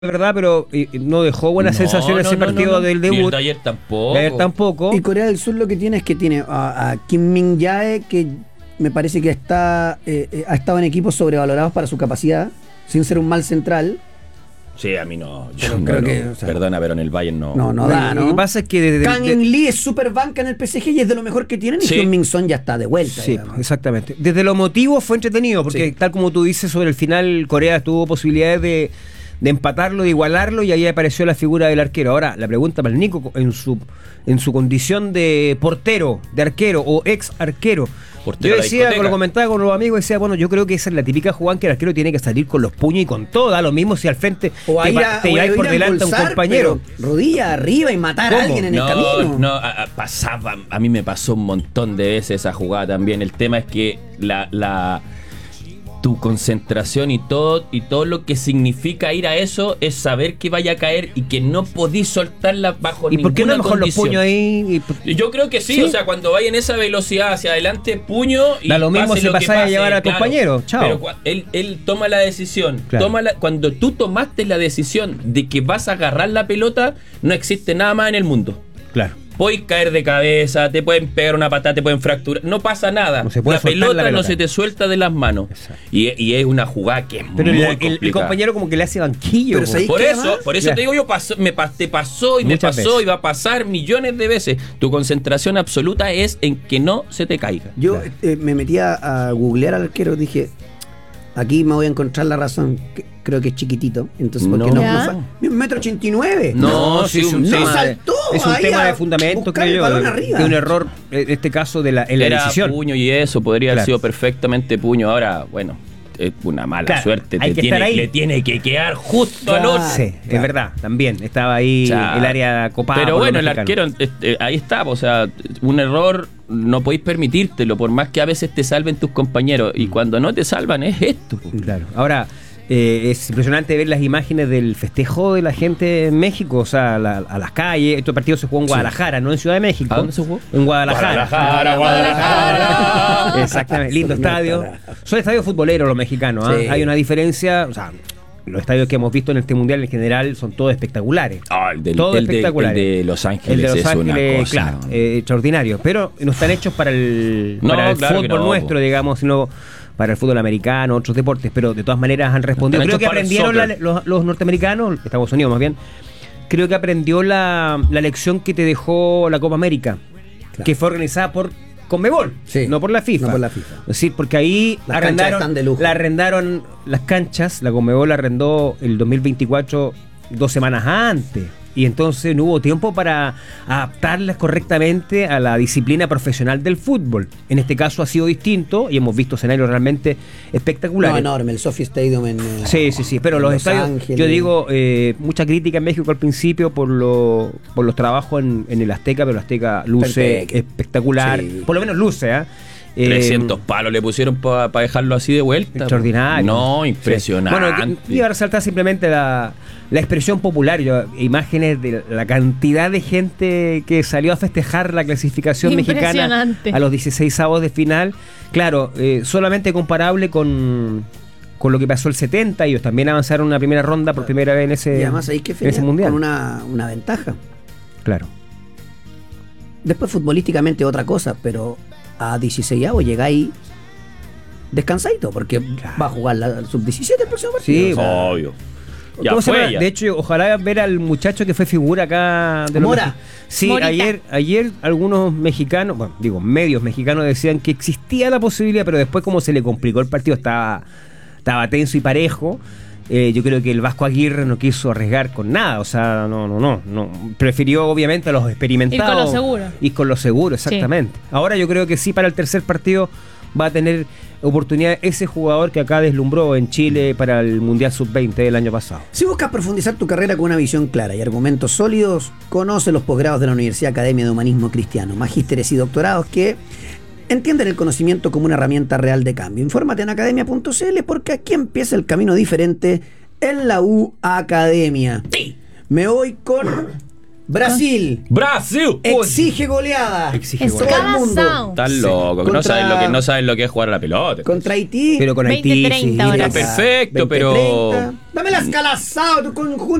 verdad, pero no dejó buena sensación ese partido del debut. Y el de ayer tampoco. De ayer tampoco. Y Corea del Sur lo que tiene es que tiene a Kim Min Jae, que me parece que ha estado en equipos sobrevalorados para su capacidad, sin ser un mal central. Sí, a mí no. Yo Yo creo no, que, o sea, perdona, pero en el Bayern no. No da, ¿no? Lo que pasa es que desde Kang In Lee es súper banca en el PSG y es de lo mejor que tienen. Sí. Y Hyun Min Son ya está de vuelta. Sí, digamos. exactamente. Desde lo motivo fue entretenido, porque Sí. tal como tú dices, sobre el final Corea tuvo posibilidades de empatarlo, de igualarlo, y ahí apareció la figura del arquero. Ahora, la pregunta para el Nico, en su condición de portero, de arquero o ex arquero. Portero Yo de la decía, discoteca. lo comentaba con los amigos, decía, bueno, yo creo que esa es la típica jugada que el arquero tiene que salir con los puños y con todo, da lo mismo si al frente O a ir te lleváis por delante a un compañero. Rodilla arriba y matar ¿Cómo? a alguien en el camino. No, pasaba. A mí me pasó un montón de veces esa jugada también. El tema es que tu concentración y todo lo que significa ir a eso es saber que vaya a caer y que no podís soltarla bajo ¿Y ninguna por qué no mejor los condición. puños ahí? Yo creo que sí, ¿Sí? o sea, cuando vaya en esa velocidad hacia adelante, puño y Da lo mismo pase si lo que pasáis a pase, llevar al compañero, chao. Pero él toma la decisión, Claro. cuando tú tomaste la decisión de que vas a agarrar la pelota, no existe nada más en el mundo. Claro. Puedes caer de cabeza, te pueden pegar una patada, te pueden fracturar, no pasa nada. No se puede La soltar pelota la no pelota. se te suelta de las manos. Exacto. Y es una jugada que es Pero muy el complicada. compañero como que le hace banquillo. Pero po. ¿sabéis Por qué, eso, además? por eso Ya. te digo yo, te pasó y me Muchas pasó veces. y va a pasar millones de veces. Tu concentración absoluta es en que no se te caiga. Yo me metí a googlear al arquero, dije, aquí me voy a encontrar la razón. Creo que es chiquitito. Entonces, ¿por qué No. no? ¿1,89 m? No, sí, es un no, tema, saltó es un ahí tema a de fundamento, buscar creo el yo, balón de arriba. un error, en este caso, en la Era decisión. puño y eso, podría haber Claro. sido perfectamente puño. Ahora, bueno, es una mala Claro, suerte. hay que estar ahí. Le tiene que quedar justo al Claro. otro. Sí, Claro. es verdad, también. Estaba ahí Ya. el área copada. Pero por bueno, los el arquero, mexicanos. ahí está, o sea, un error no podéis permitírtelo, por más que a veces te salven tus compañeros. Y cuando no te salvan es esto. Po. Claro. Ahora, es impresionante ver las imágenes del festejo de la gente en México, o sea, a las calles. Este partido se jugó en Guadalajara, no en Ciudad de México. ¿A dónde se jugó? En Guadalajara. Guadalajara. Exactamente, lindo estadio. Son estadios futboleros los mexicanos, ¿ah? Sí. Hay una diferencia, o sea, los estadios que hemos visto en este mundial en general son todos espectaculares. Ah, el Todo el espectacular. de Los Ángeles, El de Los es Ángeles, una cosa. claro, extraordinario. Pero no están hechos para el No, claro, que fútbol no, nuestro, po. digamos, sino para el fútbol americano, otros deportes. Pero de todas maneras han respondido. Están Creo que hechos para el aprendieron soccer. los norteamericanos, Estados Unidos más bien. Creo que aprendió la lección que te dejó la Copa América, Claro. que fue organizada por Conmebol, Sí, no por la FIFA. no por la FIFA. Es decir, porque ahí Las canchas están de lujo. la arrendaron las canchas, la Conmebol la arrendó el 2024 2 semanas antes. Y entonces no hubo tiempo para adaptarlas correctamente a la disciplina profesional del fútbol. En este caso ha sido distinto y hemos visto escenarios realmente No, espectaculares. enorme, el Sophie Stadium en Sí, pero en los Los estadios, Ángeles. yo digo, mucha crítica en México al principio por los trabajos en el Azteca, pero el Azteca luce Perfecto. espectacular, Sí. por lo menos luce, ¿ah? 300 palos le pusieron para dejarlo así de vuelta. Extraordinario. No, Sí. impresionante. Bueno, iba a resaltar simplemente la expresión popular, imágenes de la cantidad de gente que salió a festejar la clasificación mexicana Impresionante. a los 16avos de final. Claro, solamente comparable con lo que pasó el 70, ellos también avanzaron una primera ronda por primera vez en ese, Y además ahí que en ese mundial. con una ventaja. Claro. Después futbolísticamente otra cosa, pero a 16avos llegáis descansadito, porque va a jugar la sub-17 el próximo partido. Sí, O sea, Obvio. Ya ¿Cómo se fue, llama? ya. De hecho, ojalá ver al muchacho que fue figura acá de los Mora. mexicanos. Sí, Morita. ayer algunos mexicanos, bueno, digo, medios mexicanos decían que existía la posibilidad, pero después como se le complicó el partido, estaba tenso y parejo. Yo creo que el Vasco Aguirre no quiso arriesgar con nada, o sea, no. Prefirió obviamente a los experimentados. Ir con lo seguro. Y con lo seguro, exactamente. Ahora yo creo que sí, para el tercer partido va a tener oportunidad ese jugador que acá deslumbró en Chile para el Mundial Sub-20 del año pasado. Si buscas profundizar tu carrera con una visión clara y argumentos sólidos, conoce los posgrados de la Universidad Academia de Humanismo Cristiano, magísteres y doctorados que entienden el conocimiento como una herramienta real de cambio. Infórmate en academia.cl porque aquí empieza el camino diferente en la U Academia. Me voy con Brasil ¡Brasil! exige goleada. Exige Todo goleada. el mundo. Escabazao. Estás loco, que Contra- no saben lo que es jugar a la pelota. Contra Haití. Pero con Haití. 20-30 sí, ahora. Perfecto, pero- 20-30. Dame las calazao, tu conjunto.